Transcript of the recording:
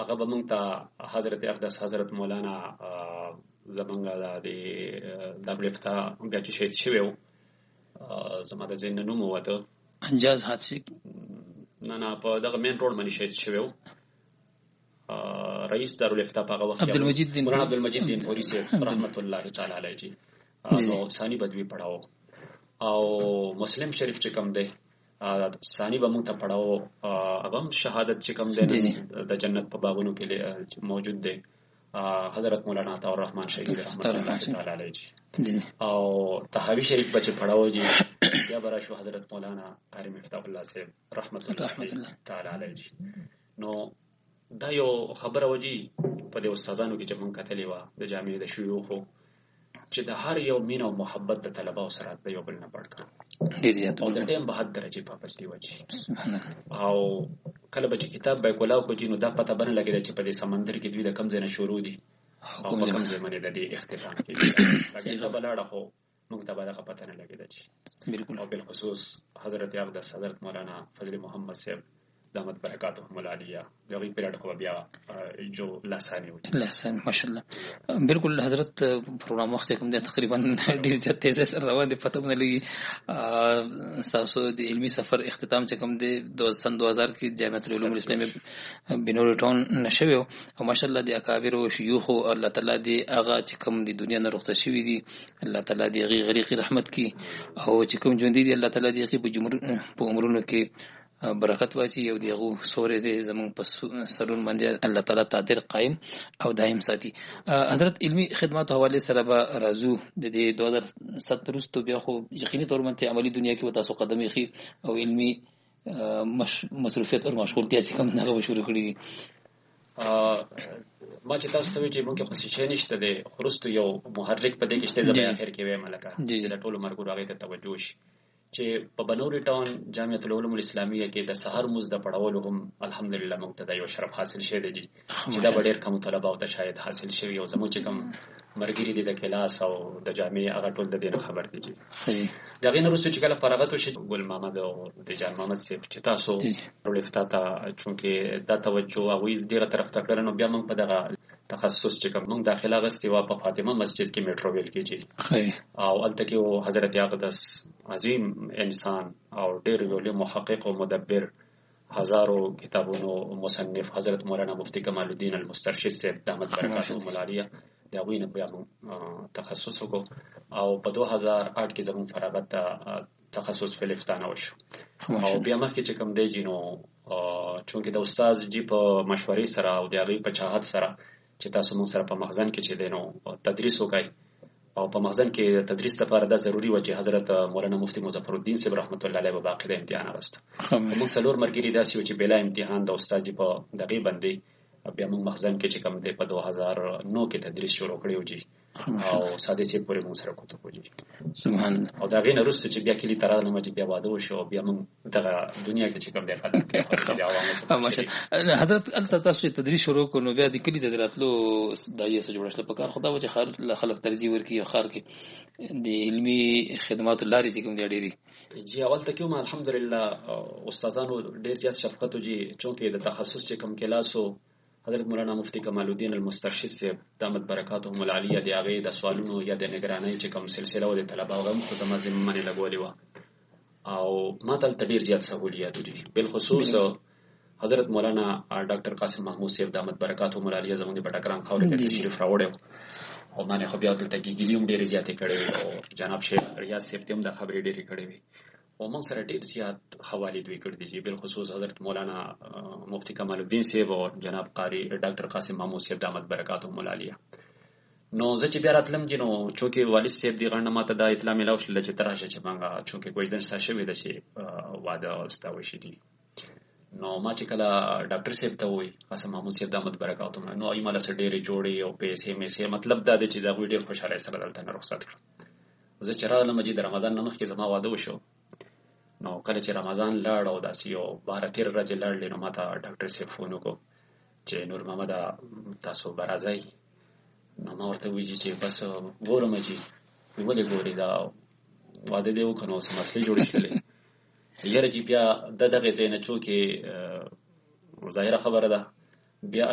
هغه به موږ ته حضرت اقدس حضرت مولانا زمونږ د دارالافتا بیا چې شهید شوی و زما د ذهن نه نوم ووته انجاز حادثه نه په دغه مین روډ باندې شهید شوی و رئیس دارالافتا په هغه وخت مولانا عبدالمجید دین پوری صاحب رحمت الله تعالی علیه جی نو ثانی بدوی پڑھاو او مسلم شریف چې کوم دی ثانی به موږ ته پڑھاو هغه شهادت چې کوم دی د جنت په باغونو کې موجود دی حضرت مولانا عطا الرحمن شهید رحمت الله تعالی علیه جی او طحاوی شریف بچ پڑھاو جی یا برا شو حضرت مولانا قاری مفتاح الله صاحب رحمت الله تعالی علیه جی نو دا یو خبره وجي په دې استادانو کې چې مونږ کتلې و د جامعې د شيوخو چې د هر یو مين او محبت د طلباو سره د یو بل نه پړ کړ او د ټیم به حد درجه پابندي وجي او کله به کتاب به کولاو کو جنو دا پته بنه لګیږي چې په دې سمندر کې دوی د کم ځای نه شروع دي او په کم ځای باندې د دې اختتام کیږي دا بلاړه خو موږ ته به دا پته نه لګیږي بالکل او بالخصوص حضرت اقدس حضرت مولانا فضل محمد صاحب دامت برکاتهم العالیه دغه پیریډ خو بیا جو لاسانی و لاسان ماشاءالله بالکل حضرت پروګرام وخت کوم دی تقریبا ډیر زیات تیز سره روان دي پته مونږ لګي تاسو د علمی سفر اختتام چې کوم دی 2000 کې جامعۃ العلوم الاسلامیه بنور ټاون نشوي او ماشاءالله د اکابر او شيوخ الله تعالی دی هغه چې کوم دی دنیا نه رخصت شوی دي الله تعالی دی غریق رحمت کی او چې کوم ژوند دي الله تعالی دی په عمرونو کې برکت واچي یو دیغه سورې دې زمون په سرون باندې الله تعالی تعدیر قائم او دائم ساتي حضرت علمی خدمات حواله سره به رازو د دې 2007 وروسته بیا خو یقیني تور منته عملی دنیا کې تاسو قدم یخي او علمی مصروفیت او مشغولتیا چې کوم نه شروع کړی ما چې تاسو ته وی چې موږ خو څه نشته د خرستو یو محرک په دې کې شته زموږ اخر کې وې ملکه چې د ټولو مرګ راغی ته توجه شي چې په بنوري ټاون جامعۃ العلوم الاسلامیه کې د سحر مز د پړاولو هم الحمدلله موږ ته د یو شرف حاصل شوی دی چې دا ډېر کم طلبه او ته شاید حاصل شوی او زموږ چې کوم مرګري دي د کلاس او د جامعې هغه ټول د دې خبر دي دا غین وروسته چې کله فراغت وشي ګل محمد او د جان محمد صاحب چې تاسو ولفتا ته چونکه دا توجه او دغه طرف ته کړنو بیا موږ په دغه تخصص چې کوم داخله غستې وا په فاطمه مسجد کې میټرو ویل کېږي او البته کې حضرت اقدس عظیم انسان او ډېر لوی محقق او مدبر هزارو کتابونو مصنف حضرت مولانا مفتی کمال الدین المسترشد صاحب دامت برکاتهم العالیه دا وینه بیا تخصص وکړو او په 2008 کې زموږ فراغت تخصص فلسفه وشو او بیا مخکې چې کوم دی جنو چونکه د استاد جی په مشورې سره او د هغه په چاهت سره چې تاسو موږ سره په مخزن کې چې دینو تدریس وکای او په مخزن کې تدریس لپاره دا ضروری و چې حضرت مولانا مفتی مظفر الدین صاحب رحمت الله علیه باقاعده امتحان راست موږ څلور مرګري داسې و چې بلا امتحان د استاد جی په دغه باندې بیا موږ مخزن کې چې کوم دی په 2009 کې تدریس شروع کړی و جی او ساده سي پورې موږ سره کوته کوجی سبحان الله او دا غین وروسته چې بیا کلی ترانه مې بیا واده وشو بیا موږ دغه دنیا کې چې کوم دی خلک ماشاءالله حضرت تاسو تدریس شروع کړو بیا د کلی د دراتلو دایې سره جوړشل په کار خدا و چې خلک ترجیح ورکړي خار کې د علمی خدمات لاري چې کوم دی ډېری جی اول ته کوم الحمدلله استادانو ډېر زیات شفقت وجي چونکه د تخصص چې کوم کلاسو حضرت مولانا مفتی کمال الدین المسترشد صاحب دامت برکاتهم العالیه دی هغه د سوالونو یا د نگرانی چې کوم سلسله و د طلبه او په زما ذمه لګولې و او ما ته ډیر زیات سہولیات دي بل خصوص حضرت مولانا ډاکټر قاسم محمود صاحب دامت برکاتهم العالیه زموږ د پټکران خاورې ته تشریف راوړل او باندې خو بیا دلته ګیګلیوم ډیر زیاتې کړې او جناب شیخ ریاض صاحب هم د خبرې ډېرې کړې وي او موږ سره ډېر زیات حواله دوی کړې دي بل خصوص حضرت مولانا مفتی کمال الدین صاحب او جناب قاری ډاکټر قاسم محمود صاحب دامت برکاتهم العالیه نو زه چې بیا راتلم جنو چونکه والد صاحب دی غنه ماته دا اطلاع ملاو شل چې تراشه چې مونږه چونکه کویدن ساشه وې د شي واده واستاوي شي دي نو ما چې کله ډاکټر صاحب ته وای قاسم محمود صاحب دامت برکاتهم نو ایماله سره ډېرې جوړې او پیسې مې سي مطلب دا دی چې زه ډېر خوشاله سره دلته نه رخصت کړم زه چې راغلم چې د رمضان نه مخکې زما واده وشو نو کله چې رمضان لاړ او داسې یو 12-13 ورځې لاړلې نو ماته ډاکټر صاحب فون وکړ چې نور محمد تاسو برازای نو ما ورته ویل چې بس ګورم چې ولې ګورې دا واده دی وکړو سم مسلې جوړې شولې یاره چې بیا دغه زینه چوکي ظاهره خبره ده بیا